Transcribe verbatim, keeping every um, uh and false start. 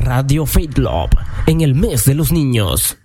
Radio Faith Love en el mes de los niños.